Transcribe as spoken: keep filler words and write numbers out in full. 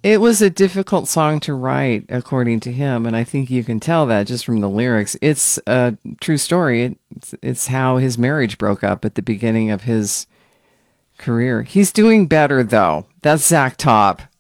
It was a difficult song to write, according to him, and I think you can tell that just from the lyrics. It's a true story. It's, it's how his marriage broke up at the beginning of his career. He's doing better, though. That's Zach Top.